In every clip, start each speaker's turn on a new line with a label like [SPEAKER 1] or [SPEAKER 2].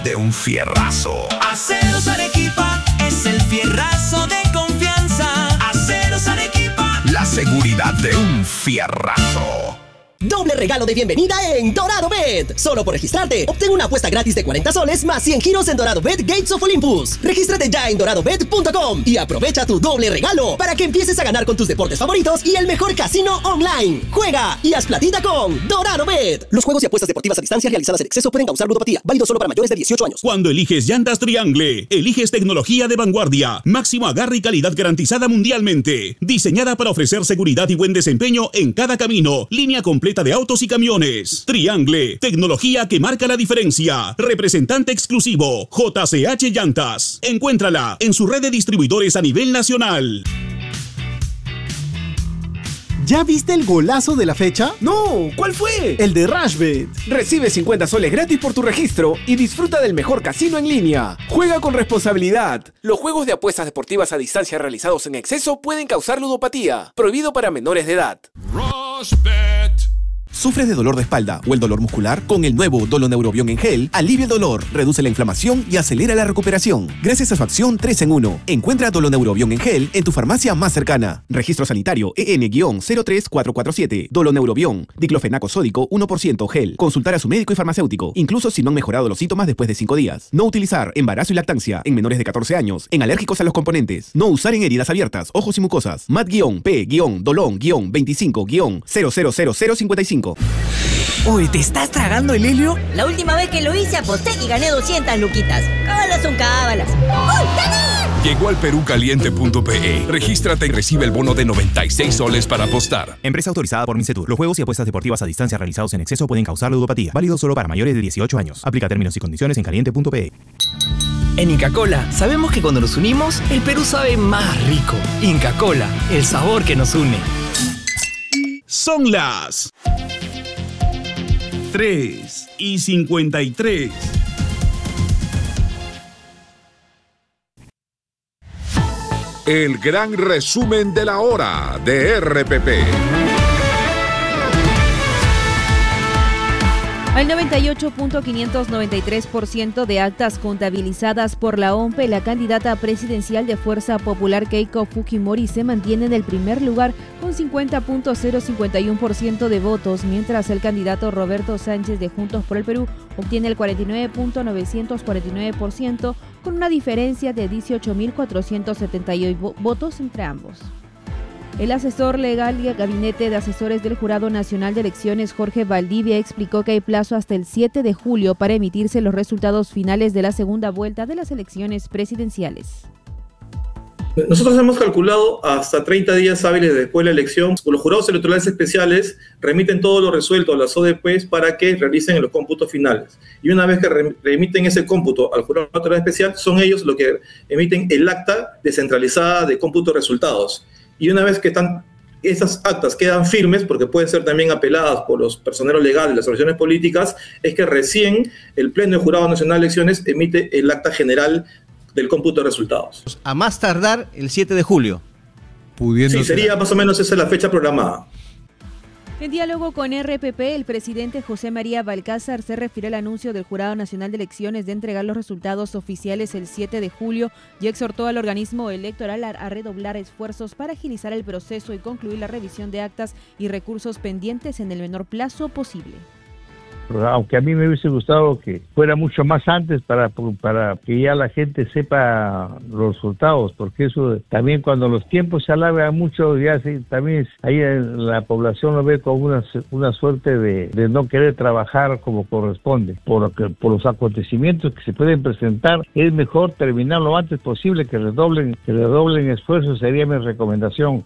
[SPEAKER 1] de un fierrazo.
[SPEAKER 2] Aceros Arequipa es el fierrazo de confianza. Aceros Arequipa,
[SPEAKER 1] la seguridad de un fierrazo.
[SPEAKER 3] Doble regalo de bienvenida en Dorado Bet. Solo por registrarte, obtén una apuesta gratis de 40 soles más 100 giros en Dorado Bet Gates of Olympus. Regístrate ya en doradobet.com y aprovecha tu doble regalo para que empieces a ganar con tus deportes favoritos y el mejor casino online. Juega y haz platita con Dorado Bet. Los juegos y apuestas deportivas a distancia realizadas en exceso pueden causar ludopatía. Válido solo para mayores de 18 años.
[SPEAKER 4] Cuando eliges llantas Triangle, eliges tecnología de vanguardia, máximo agarre y calidad garantizada mundialmente. Diseñada para ofrecer seguridad y buen desempeño en cada camino. Línea completa de autos y camiones. Triangle, tecnología que marca la diferencia. Representante exclusivo, JCH Llantas. Encuéntrala en su red de distribuidores a nivel nacional.
[SPEAKER 5] ¿Ya viste el golazo de la fecha?
[SPEAKER 6] No, ¿cuál fue?
[SPEAKER 5] El de Rashbet.
[SPEAKER 6] Recibe 50 soles gratis por tu registro y disfruta del mejor casino en línea. Juega con responsabilidad. Los juegos de apuestas deportivas a distancia realizados en exceso pueden causar ludopatía. Prohibido para menores de edad.
[SPEAKER 7] Rashbet.
[SPEAKER 8] ¿Sufres de dolor de espalda o el dolor muscular? Con el nuevo Doloneurobion en gel, alivia el dolor, reduce la inflamación y acelera la recuperación. Gracias a su acción 3 en 1. Encuentra Doloneurobion en gel en tu farmacia más cercana. Registro sanitario EN-03447. Doloneurobion, diclofenaco sódico 1% gel. Consultar a su médico y farmacéutico, incluso si no han mejorado los síntomas después de 5 días. No utilizar embarazo y lactancia en menores de 14 años, en alérgicos a los componentes. No usar en heridas abiertas, ojos y mucosas. MAT-Dolon-P-Dolon-25.
[SPEAKER 9] Uy, ¿te estás tragando el helio?
[SPEAKER 10] La última vez que lo hice aposté y gané 200 luquitas. Cábalas son cábalas. ¡Uy, gané!
[SPEAKER 7] Llegó al perucaliente.pe. Regístrate y recibe el bono de 96 soles para apostar.
[SPEAKER 11] Empresa autorizada por Mincetur. Los juegos y apuestas deportivas a distancia realizados en exceso pueden causar ludopatía. Válido solo para mayores de 18 años. Aplica términos y condiciones en caliente.pe.
[SPEAKER 12] En Inca Kola sabemos que cuando nos unimos, el Perú sabe más rico. Inca Kola, el sabor que nos une.
[SPEAKER 4] Son las 3:53.
[SPEAKER 7] El gran resumen de la hora de RPP.
[SPEAKER 13] Al 98.593% de actas contabilizadas por la OMPE, la candidata presidencial de Fuerza Popular Keiko Fujimori se mantiene en el primer lugar con 50.051% de votos, mientras el candidato Roberto Sánchez de Juntos por el Perú obtiene el 49.949% con una diferencia de 18.478 votos entre ambos. El asesor legal y el gabinete de asesores del Jurado Nacional de Elecciones, Jorge Valdivia, explicó que hay plazo hasta el 7 de julio para emitirse los resultados finales de la segunda vuelta de las elecciones presidenciales.
[SPEAKER 14] Nosotros hemos calculado hasta 30 días hábiles después de la elección. Los jurados electorales especiales remiten todo lo resuelto a las ODPs para que realicen los cómputos finales. Y una vez que remiten ese cómputo al jurado electoral especial, son ellos los que emiten el acta descentralizada de cómputo de resultados. Y una vez que esas actas quedan firmes, porque pueden ser también apeladas por los personeros legales, las organizaciones políticas, es que recién el Pleno del Jurado Nacional de Elecciones emite el acta general del cómputo de resultados.
[SPEAKER 15] A más tardar el 7 de julio.
[SPEAKER 14] Sí, sería más o menos esa la fecha programada.
[SPEAKER 13] En diálogo con RPP, el presidente José María Balcázar se refirió al anuncio del Jurado Nacional de Elecciones de entregar los resultados oficiales el 7 de julio y exhortó al organismo electoral a redoblar esfuerzos para agilizar el proceso y concluir la revisión de actas y recursos pendientes en el menor plazo posible.
[SPEAKER 16] Aunque a mí me hubiese gustado que fuera mucho más antes para que ya la gente sepa los resultados, porque eso también cuando los tiempos se alargan mucho, ya también ahí la población lo ve como una suerte de no querer trabajar como corresponde. Por los acontecimientos que se pueden presentar, es mejor terminar lo antes posible, que redoblen esfuerzos, sería mi recomendación.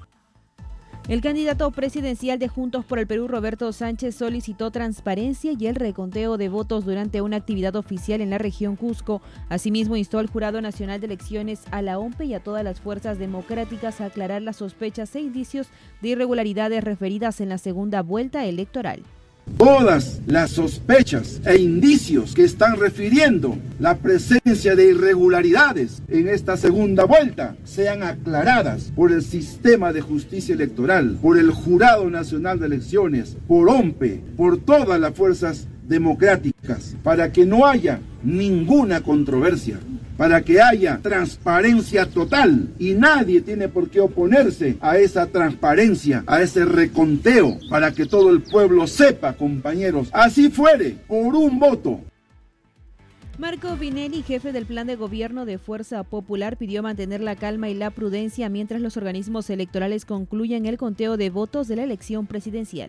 [SPEAKER 13] El candidato presidencial de Juntos por el Perú, Roberto Sánchez, solicitó transparencia y el reconteo de votos durante una actividad oficial en la región Cusco. Asimismo, instó al Jurado Nacional de Elecciones, a la OMPE y a todas las fuerzas democráticas a aclarar las sospechas e indicios de irregularidades referidas en la segunda vuelta electoral.
[SPEAKER 17] Todas las sospechas e indicios que están refiriendo la presencia de irregularidades en esta segunda vuelta sean aclaradas por el sistema de justicia electoral, por el Jurado Nacional de Elecciones, por OMPE, por todas las fuerzas democráticas, para que no haya ninguna controversia, para que haya transparencia total, y nadie tiene por qué oponerse a esa transparencia, a ese reconteo, para que todo el pueblo sepa, compañeros, así fuere, por un voto.
[SPEAKER 13] Marco Vinelli, jefe del Plan de Gobierno de Fuerza Popular, pidió mantener la calma y la prudencia mientras los organismos electorales concluyen el conteo de votos de la elección presidencial.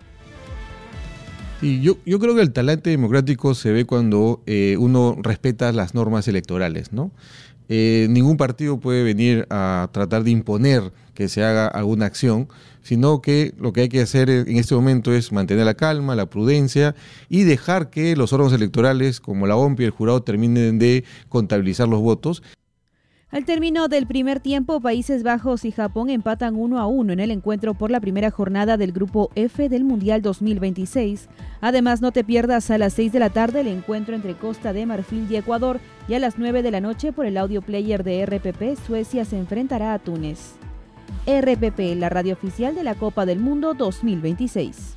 [SPEAKER 18] Y yo creo que el talante democrático se ve cuando uno respeta las normas electorales, ¿no? Ningún partido puede venir a tratar de imponer que se haga alguna acción, sino que lo que hay que hacer en este momento es mantener la calma, la prudencia y dejar que los órganos electorales como la OMP y el jurado terminen de contabilizar los votos.
[SPEAKER 13] Al término del primer tiempo, Países Bajos y Japón empatan 1-1 en el encuentro por la primera jornada del Grupo F del Mundial 2026. Además, no te pierdas a las 6 de la tarde el encuentro entre Costa de Marfil y Ecuador, y a las 9 de la noche por el audio player de RPP, Suecia se enfrentará a Túnez. RPP, la radio oficial de la Copa del Mundo 2026.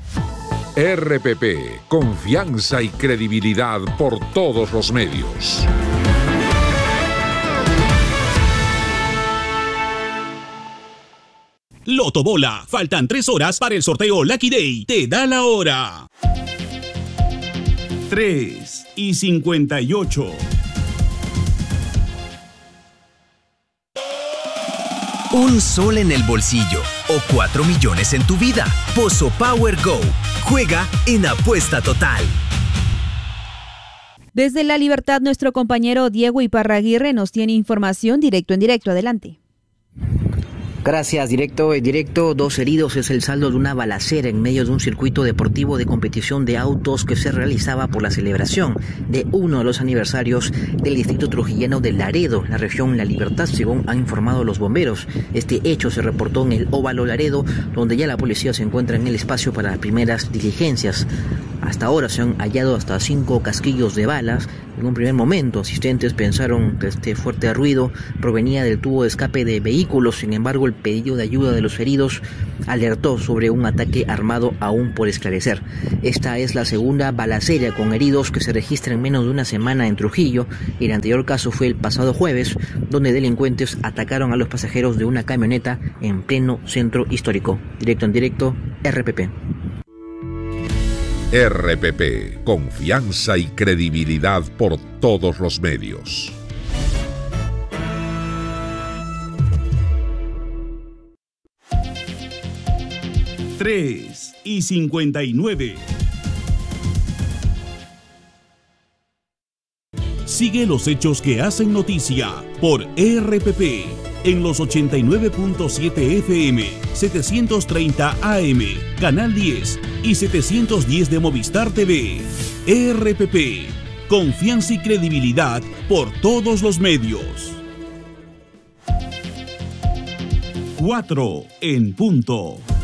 [SPEAKER 7] RPP, confianza y credibilidad por todos los medios.
[SPEAKER 4] Lotobola, faltan 3 horas para el sorteo Lucky Day. Te da la hora. 3:58.
[SPEAKER 19] Un sol en el bolsillo o 4 millones en tu vida. Pozo Power Go. Juega en Apuesta Total.
[SPEAKER 13] Desde La Libertad, nuestro compañero Diego Iparraguirre nos tiene información directo en directo. Adelante.
[SPEAKER 20] Gracias, directo. 2 heridos es el saldo de una balacera en medio de un circuito deportivo de competición de autos que se realizaba por la celebración de uno de los aniversarios del distrito trujillano de Laredo, la región La Libertad, según han informado los bomberos. Este hecho se reportó en el Óvalo Laredo, donde ya la policía se encuentra en el espacio para las primeras diligencias. Hasta ahora se han hallado hasta 5 casquillos de balas. En un primer momento, asistentes pensaron que este fuerte ruido provenía del tubo de escape de vehículos. Sin embargo, el pedido de ayuda de los heridos alertó sobre un ataque armado aún por esclarecer. Esta es la segunda balacera con heridos que se registra en menos de una semana en Trujillo. El anterior caso fue el pasado jueves, donde delincuentes atacaron a los pasajeros de una camioneta en pleno centro histórico. Directo en directo, RPP.
[SPEAKER 7] RPP, confianza y credibilidad por todos los medios.
[SPEAKER 4] Tres y 59. Sigue los hechos que hacen noticia por RPP en los 89.7 FM, 730 AM, Canal 10 y 710 de Movistar TV. RPP, confianza y credibilidad por todos los medios. 4 en punto.